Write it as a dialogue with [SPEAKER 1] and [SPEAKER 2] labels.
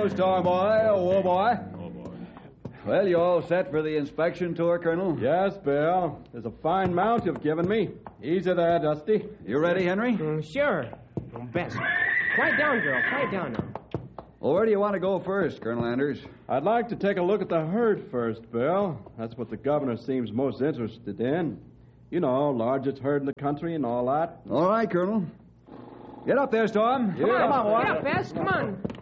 [SPEAKER 1] Hello, Star Boy. Oh, boy.
[SPEAKER 2] Oh, boy.
[SPEAKER 1] Well, you all set for the inspection tour, Colonel?
[SPEAKER 3] Yes, Bill. There's a fine mount you've given me. Easy there, Dusty.
[SPEAKER 1] You ready, Henry?
[SPEAKER 4] Sure. Best. Quiet down, girl. Quiet down now.
[SPEAKER 1] Well, where do you want to go first, Colonel Anders?
[SPEAKER 3] I'd like to take a look at the herd first, Bill. That's what the governor seems most interested in. You know, largest herd in the country and all that.
[SPEAKER 1] All right, Colonel. Get up there, Storm.
[SPEAKER 4] Come on,
[SPEAKER 1] boy.
[SPEAKER 4] get up, Bess. Come on.